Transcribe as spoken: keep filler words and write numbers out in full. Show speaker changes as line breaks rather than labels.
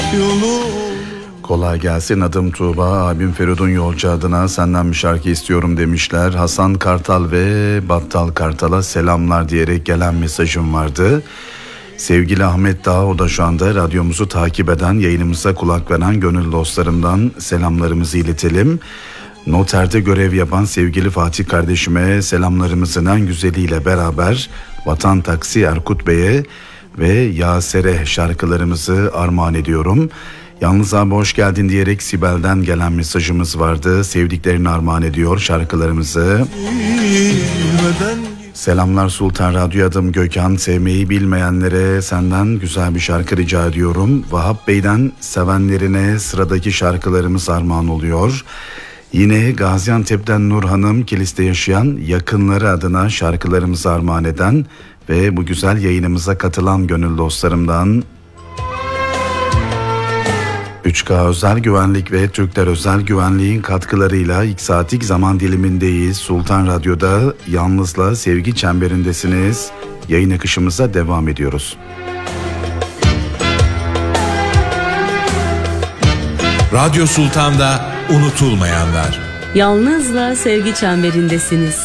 yolu.
Kolay gelsin, adım Tuğba, abim Feridun Yolcu adına senden bir şarkı istiyorum demişler. Hasan Kartal ve Battal Kartal'a selamlar diyerek gelen mesajım vardı. Sevgili Ahmet Dağ, o da şu anda radyomuzu takip eden, yayınımıza kulak veren gönül dostlarımdan selamlarımızı iletelim. Noterde görev yapan sevgili Fatih kardeşime selamlarımızın en güzeliyle beraber Vatan Taksi Erkut Bey'e ve Yaser'e şarkılarımızı armağan ediyorum. Yalnız abi hoş geldin diyerek Sibel'den gelen mesajımız vardı. Sevdiklerini armağan ediyor şarkılarımızı. Selamlar Sultan Radyo, adım Gökhan. Sevmeyi bilmeyenlere senden güzel bir şarkı rica ediyorum. Vahap Bey'den sevenlerine sıradaki şarkılarımız armağan oluyor. Yine Gaziantep'ten Nur Hanım, Kilis'te yaşayan yakınları adına şarkılarımızı armağan eden ve bu güzel yayınımıza katılan gönül dostlarımdan üç K Özel Güvenlik ve Türkler Özel Güvenliğin katkılarıyla ilk saatlik zaman dilimindeyiz. Sultan Radyo'da Yalnız'la Sevgi Çemberindesiniz. Yayın akışımıza devam ediyoruz.
Radyo Sultan'da unutulmayanlar.
Yalnız'la Sevgi Çemberindesiniz.